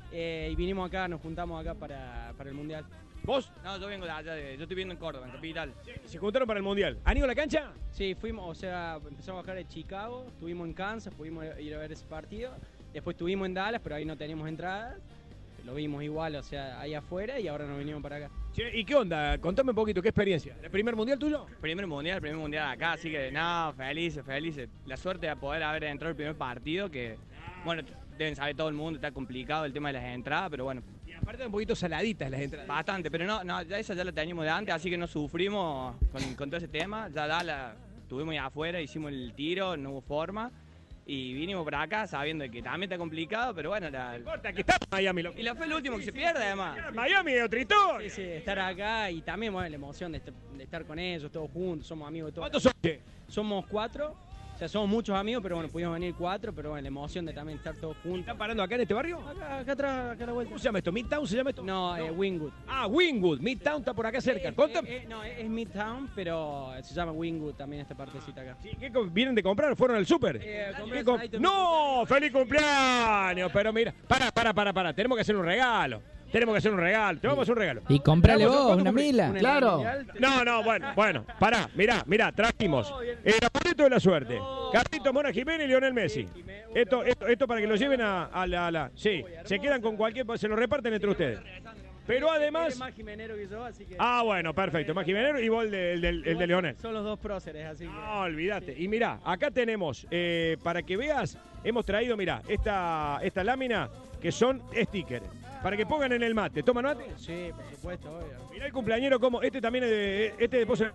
y vinimos acá, nos juntamos acá para el Mundial. ¿Vos? No, yo vengo de allá, yo estoy viviendo en Córdoba, en Capital. ¿Se juntaron para el Mundial? ¿Han ido a la cancha? Sí, fuimos, o sea, empezamos a bajar de Chicago, estuvimos en Kansas, pudimos ir a ver ese partido. Después estuvimos en Dallas, pero ahí no teníamos entradas. Lo vimos igual, o sea, ahí afuera y ahora nos vinimos para acá. Che, ¿y qué onda? Contame un poquito, ¿qué experiencia? ¿El primer Mundial tuyo? Primer mundial acá, así que nada, felices. La suerte de poder haber entrado el primer partido, que, bueno, deben saber todo el mundo, está complicado el tema de las entradas, pero bueno. Y aparte un poquito saladitas las entradas. Bastante, pero no, ya esa ya la teníamos de antes, así que no sufrimos con todo ese tema. Ya estuvimos ahí afuera, hicimos el tiro, no hubo forma. Y vinimos para acá sabiendo que también está complicado, pero bueno. No importa, que está en Miami. Y la fue el último que se pierde, además. Miami es otra historia. Sí, estar acá y también, bueno, la emoción de estar con ellos, todos juntos, somos amigos de todos. ¿Cuántos son? Somos 4. O sea, somos muchos amigos, pero bueno, pudimos venir 4, pero bueno, la emoción de también estar todos juntos. ¿Están parando acá en este barrio? Acá atrás, acá a la vuelta. ¿Cómo se llama esto? ¿Midtown se llama esto? No, Wingwood. Ah, Wingwood. Midtown está por acá cerca. No, es Midtown, pero se llama Wingwood también esta partecita acá. Sí, ¿qué vienen de comprar? ¿Fueron al súper? ¡No! ¡Feliz cumpleaños! Pero mira, para. Tenemos que hacer un regalo. Te vamos a hacer un regalo. Y comprale vos una mila. Claro. No, bueno, pará, mirá, trajimos el amuleto de la suerte. Carlitos Mora Jiménez y Lionel Messi. Esto para que lo lleven a la. Sí, se quedan con cualquier. Se lo reparten entre ustedes. Pero además. Es más jimenero que yo, así que. Ah, bueno, perfecto. Más jimenero y vos el de Leonel. Son los dos próceres, así que. No, olvídate. Y mirá, acá tenemos, para que veas, hemos traído, mirá, esta lámina que son stickers. Para que pongan en el mate. ¿Toman mate? Sí, por supuesto, obvio. Mirá el cumpleañero como. Este también es de. Este de pose.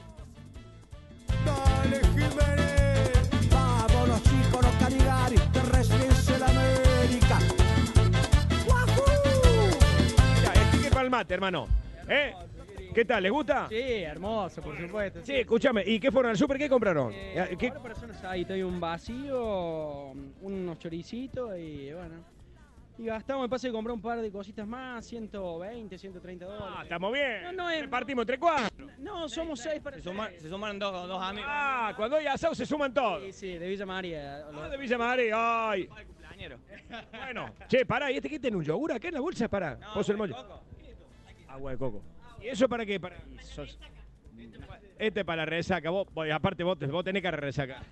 Dale, Jiménez. Vámonos, chicos, los Caligari. De Residencia de América. ¡Wahoo! Mirá, sticker para el mate, hermano. ¿Qué tal? ¿Les gusta? Sí, hermoso, por supuesto. Sí, escúchame. ¿Y qué fueron al súper? ¿Qué compraron? ¿Qué? Ahora personas ahí, estoy un vacío, unos choricitos y bueno. Y gastamos, me pasa que compré un par de cositas más, 120, 130 dólares. Ah, estamos bien. No, repartimos entre 4. No, somos 6 para... Se sumaron dos amigos. Ah, cuando hay asado se suman todos. Sí, de Villa María. Ah, de Villa María, ay. El cumpleañero. Bueno, che, pará, ¿y este qué tiene un yogur acá en la bolsa? Pará, pozo el mollo. Coco. Agua de coco. ¿Y eso para qué? Este es para la resaca. Aparte vos tenés que resaca.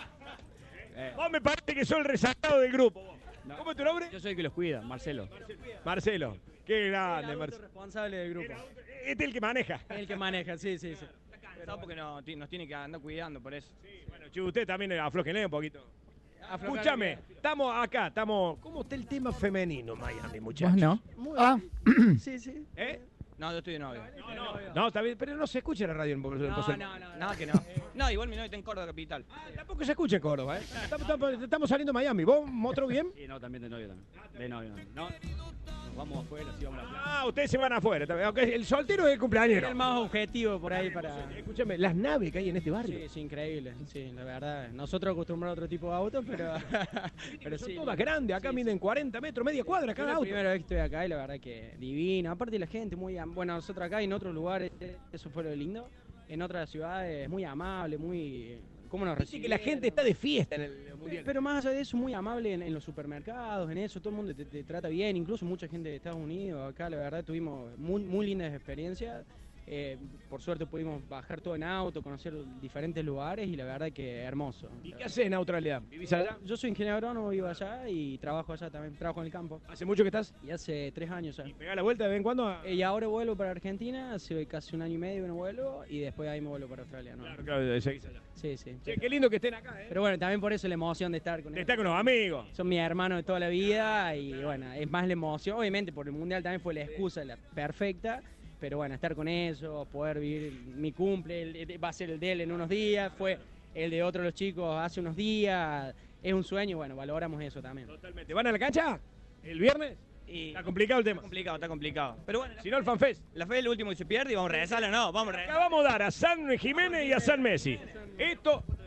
Vos me parece que sos el resacado del grupo. No. ¿Cómo es tu nombre? Yo soy el que los cuida, Marcelo. Marcelo. Qué grande, Marcelo. Responsable del grupo. Este es el que maneja. El que maneja, sí. Pero porque nos tiene que andar cuidando, por eso. Sí, bueno, che, usted también aflójenle un poquito. Escúchame, estamos acá, ¿Cómo está el tema femenino, Miami, muchachos? ¿Vos no? Sí. No, yo estoy de novio. No, está bien, pero no se escucha la radio en Pozo el No, que no. No, igual mi novio está en Córdoba capital. Tampoco se escucha en Córdoba, ¿eh? Estamos saliendo a Miami. ¿Vos, Motro, bien? Sí, no, también de novio también. De novio. No, nos vamos afuera, sí vamos a la playa. Ah, ustedes se van afuera. El soltero es el cumpleañero. Es el más objetivo por ahí para... Escúchame, las naves que hay en este barrio. Sí, es increíble, sí, la verdad. Nosotros acostumbrados a otro tipo de autos, pero Son sí. todas grandes, acá miden 40 metros, media cuadra Es cada la auto. primera vez que estoy acá y la verdad que divino. Aparte la gente muy... Bueno, nosotros acá y en otros lugares, eso fue lo lindo. En otras ciudades, muy amable, muy... ¿Cómo nos Dice que recibieron? la gente está de fiesta en el mundial. Pero más allá de eso, muy amable en los supermercados, en eso, todo el mundo te trata bien, incluso mucha gente de Estados Unidos. Acá la verdad tuvimos muy lindas experiencias. Por suerte pudimos bajar todo en auto, conocer diferentes lugares y la verdad que hermoso. ¿Y qué haces en Australia? ¿Vivís allá? Yo soy ingeniero agrónomo, vivo allá y trabajo allá también, trabajo en el campo. ¿Hace mucho que estás? Y hace 3 años ya. ¿Y pegás la vuelta de vez en cuando? Y ahora vuelvo para Argentina, hace casi 1 año y medio que no vuelvo y después ahí me vuelvo para Australia, ¿no? Claro, seguís allá. Sí. Che, qué lindo que estén acá, ¿eh? Pero bueno, también por eso la emoción de estar con De estar con los amigos. Son mis hermanos de toda la vida y bueno, es más la emoción. Obviamente por el Mundial también fue la excusa perfecta, pero bueno, estar con ellos, poder vivir mi cumple, va a ser el de él en unos días, fue el de otros los chicos hace unos días, es un sueño, bueno, valoramos eso también. Totalmente. ¿Van a la cancha el viernes? Está complicado el tema. Está complicado. Pero bueno, Si no, el FanFest. la fe es el último que se pierde y vamos a regresarla, no, vamos a Acá regresar. vamos a dar a San Jiménez y a San Messi. Esto...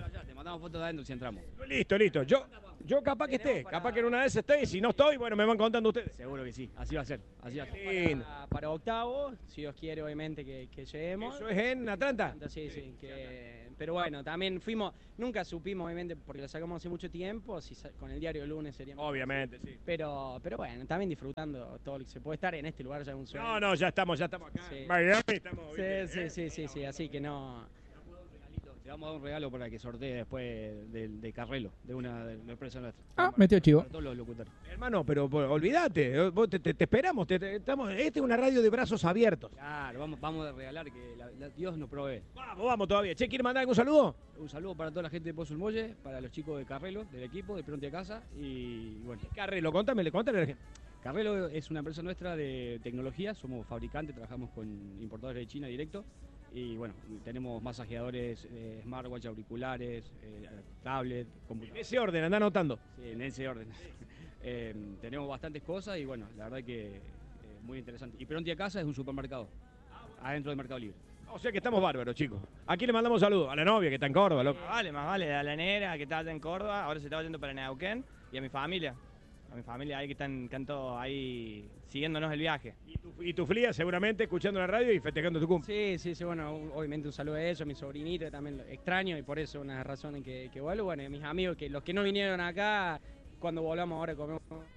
mandamos fotos de adentro si entramos. Listo, listo. Yo capaz que esté, capaz que en una de esas esté, y si no estoy, bueno, me van contando ustedes. Seguro que sí, así va a ser. Así va a ser. Lindo. Para octavo, si Dios quiere, obviamente, que lleguemos. ¿Eso es en Atlanta? Sí, sí. Pero bueno, también fuimos, nunca supimos, obviamente, porque lo sacamos hace mucho tiempo, si con el diario el lunes sería más Obviamente, fácil. sí. Pero bueno, también disfrutando todo lo que se puede estar en este lugar, ya es un sueño. No, ya estamos acá. Sí. Miami, estamos Sí, así que no. Te vamos a dar un regalo para que sortee después de Carrelo, de una empresa nuestra. Metió chivo. Para todos los locutores. Hermano, pero olvídate, vos te esperamos, estamos, este es una radio de brazos abiertos. Claro, vamos a regalar que Dios nos provee. Vamos todavía. Che, ¿quiere mandar algún saludo? Un saludo para toda la gente de Pozo El Molle, para los chicos de Carrelo, del equipo, de Pronto a Casa. Y bueno, Carrelo, contame a la gente. Carrelo es una empresa nuestra de tecnología, somos fabricantes, trabajamos con importadores de China directo. Y bueno, tenemos masajeadores, smartwatch, auriculares, tablet, En computadores. ese orden, anda anotando. Sí, en ese orden. Tenemos bastantes cosas y bueno, la verdad que muy interesante. Y Pronto a Casa es un supermercado, adentro del Mercado Libre. O sea que estamos bárbaros, chicos. Aquí le mandamos saludos a la novia que está en Córdoba, loco. Más vale, a la nera que está allá en Córdoba, ahora se está yendo para Neuquén, y a mi familia. A mi familia ahí que están todos ahí siguiéndonos el viaje. Y tu flia seguramente escuchando la radio y festejando tu cumple. Sí, bueno, obviamente un saludo a ellos, a mi sobrinito que también lo extraño y por eso una razón en que vuelvo. Bueno, y a mis amigos, que los que no vinieron acá, cuando volvamos ahora comemos